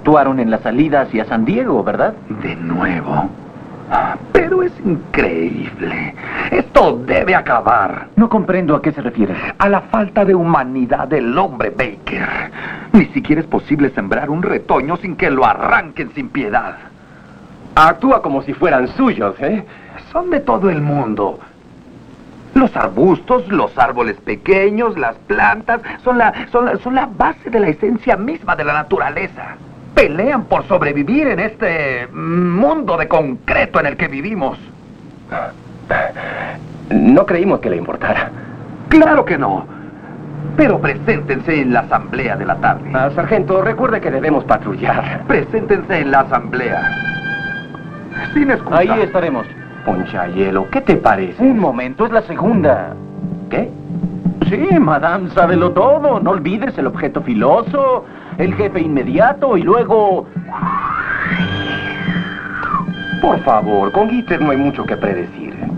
Actuaron en la salida hacia San Diego, ¿verdad? De nuevo. Pero es increíble. Esto debe acabar. No comprendo a qué se refiere. A la falta de humanidad del hombre, Baker. Ni siquiera es posible sembrar un retoño sin que lo arranquen sin piedad. Actúa como si fueran suyos, ¿eh? Son de todo el mundo. Los arbustos, los árboles pequeños, las plantas, son la base de la esencia misma de la naturaleza. Pelean por sobrevivir en este mundo de concreto en el que vivimos. No creímos que le importara. Claro que no. Pero preséntense en la asamblea de la tarde. Sargento, recuerde que debemos patrullar. Preséntense en la asamblea. Sin excusa. Ahí estaremos. Ponchahielo, ¿qué te parece? Un momento, es la segunda. ¿Qué? Sí, madame, sábelo todo. No olvides el objeto filoso, el jefe inmediato y luego... Por favor, con Gitter no hay mucho que predecir.